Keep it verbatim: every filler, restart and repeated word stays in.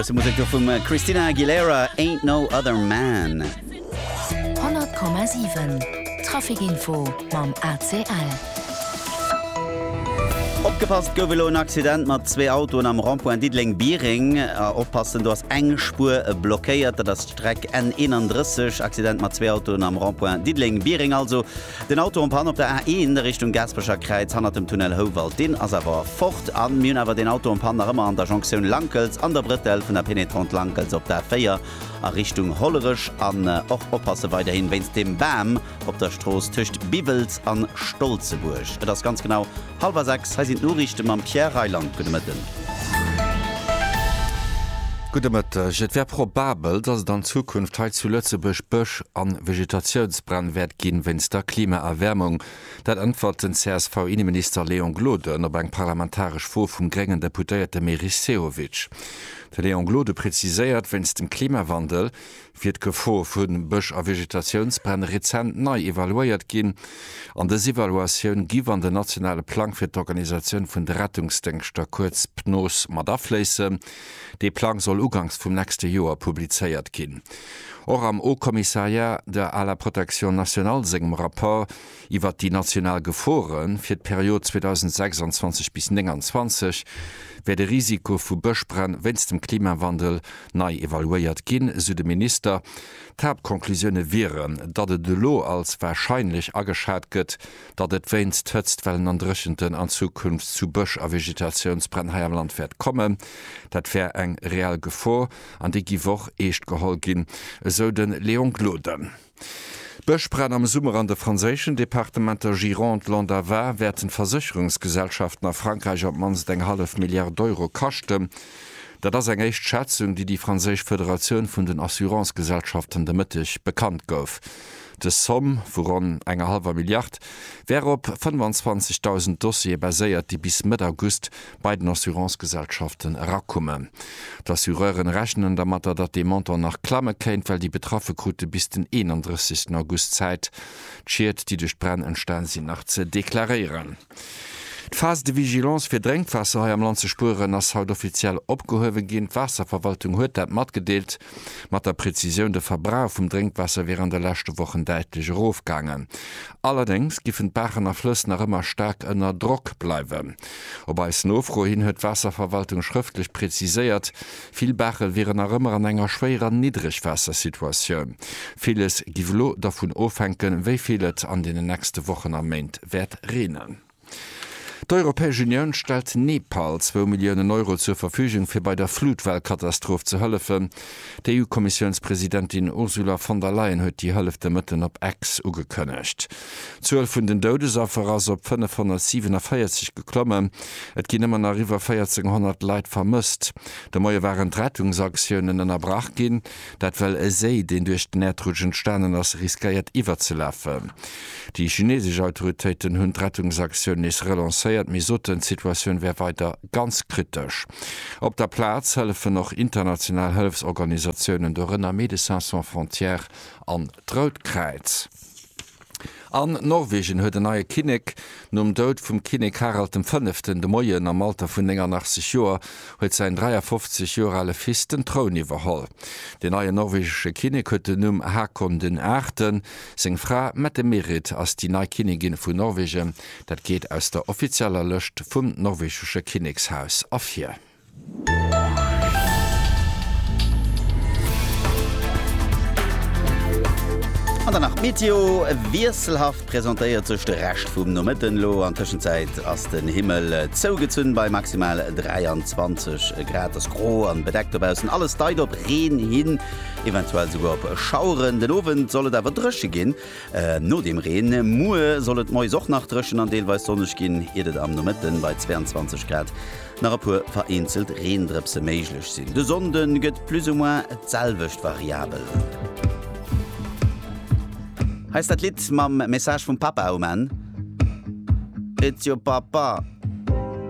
beste Musik vum Christina Aguilera, Ain't No Other Man. hundert Komma sieben Trafikinfo mam A C L. Opgepasst gouflo un Accident mat zwei Autoen am Randpoint Diedling-Biering. Äh, oppassen, du hast eng Spur äh, blockéiert, das Streck N einunddreißig. Accident mat zwei Autoen am Randpoint Diedling-Biering. Also den Auto umpan op der A eins in der Richtung Gasperscherkreuz han dem Tunnel Howald. Den as awer fort an Mün awer den Auto umpan immer an der Jonction Lankels an der Brittel vun der Penetrant Lankels op der Feier a Richtung Hollerisch an och äh, oppasse weiterhin wenns dem Bam op der Stroos töcht Bibels an Stolzeburg. Das ganz genau halber sechs he sind Norichten am Pierre Reiland gedemmetten. Gutemet et wär probabel, dats dann Zukunft he zu Lützeburg Bëch an Vegetationsbrand werd ginn, wenns der Klimaerwärmung. Dat antwort den C S V-Innenminister Leon Gloden op eng parlamentarisch Vor vum grengen Deputéierte Meriseowitsch. Der Leon Glode preziséiert, wenns dem Klimawandel fir d Gefo vun Bëch a Vegetationsbrand rezent nei evaluiert ginn. An des Evaluatioun giw an de nationale Plan fir d'Organisaun vun de Rettungsdenkster kurz P N O S mat afléise. De Plan soll ugangs vum nächste Joer publizeiert ginn. Or am O-Kommissariat der aller Protektion national segem rapport iwwer die national Geforen fir d Periode zweitausendsechsundzwanzig bis neunundzwanzig wär de Risiko vu Bëchbrand wenns dem Klimawandel nei evaluiert ginn, so de Minister. Tabkonklusionne wären, dat et de Lo als wahrscheinlich ageschat gëtt, dat et wenns d'Hëtztwellen an Drechenten an Zukunft zu Bëch a Vegetationsbrand ha am Land werd kommen. Dat wär eng real Gefor, an de giwoch echt geholl ginn, so den Leon Gloden. Bëchbrand am Summer an de franzéschen Departementer Gironde Landava werden Versicherungsgesellschaften nach Frankreich op mans eng half Milliard Euro kachte. Dat ass eng echt Schätzung, die die Franzésch Föderation vun den Assurancegesellschaften de Mëttich bekannt gouf. De Somm woran enger halber Milliard wär op fünfundzwanzigtausend Dossier baséiert, die bis Mitte August bei den Assurancegesellschaften rakommen. D'Assureuren rechnen damit, dat de Monter nach Klamme kennt, weil die Betroffenkute bis den einunddreißigsten August Zeit schiert, die durch Brenn entstanden sind, nach zu deklarieren. Phase de Vigilance fir Drinkwasser am Land ze Spuren ass haut offiziell opgehowen gin. Wasserverwaltung huet dat mat gedeelt, mat der Präzision de Verbrauch vum Drinkwasser wären der letzte Wochen deitlich rofgangen. Allerdings giffen Bachen a Flüssen nach immer stark ënner Druck bleiwen. Ob als Nofro hin huet Wasserverwaltung schriftlich präziséiert, viel Bachel wären nach immer an enger schwerer Niedrigwassersituation. Vieles givlo davon ofhängen, wéi vielet an den nächste Wochen am Main werd renen. Die Europäische Union stellt Nepal zwei Millionen Euro zur Verfügung, für bei der Flutwellkatastrophe zu helfen. Die E U-Kommissionspräsidentin Ursula von der Leyen hat die Hälfte mitten op Ex ugekönnecht. zwölf von den Todesopfer als op fünfhundertsiebenundvierzig geklommen. Et gin immer nach über vierzehnhundert Leid vermisst. De Moie waren Rettungsaktionen erbrach gin, dat well e See, den durch den erdrutschen Sternen as riskiert iwwer zu laufen. Die chinesische Autoritäten hun Rettungsaktionen is relanciert. Situation wäre weiter ganz kritisch. Op der Platz helfen noch international Hilfsorganisationen der Médecins Sans Frontières an Rotkreuz. An Norwegen huet de neue Kinnek nom Dout vum Kinnek Harald dem fünften de Moien am Alter vun neunundachtzig Joer huet se dreiundfünfzig Jahre alle fisten Thron iwwerholl. De neue norwegsche Kinnek huet den Numm Hakon den Achten, seng Fra Mette Merit ass die neue Kinnegin vun Norwegen, dat geht aus der offizieller Lëcht vum norwegsche Kinnekshaus afir. An danach Meteo wieselhaft präsentiert sech de recht vum Nomittenlo an Tschenzeit ass den Himmel zougezünn bei maximal dreiundzwanzig Grad das Gro an bedecktbausen alles deit op Reen hin, eventuell sogar op Schauren. Den Owen sollet awer dresche gin. Äh, no dem Reen Mue sollet moi soch nach dreschen an deelweis sonnech gin, edet am Nomitten bei zweiundzwanzig Grad. nach pur vereinzelt Reendrepse méiglech sinn. De Sonden gëtt plus ou moins selwecht variabel. Heißt dat Lied mam Message vom Papa, oh man? It's your papa.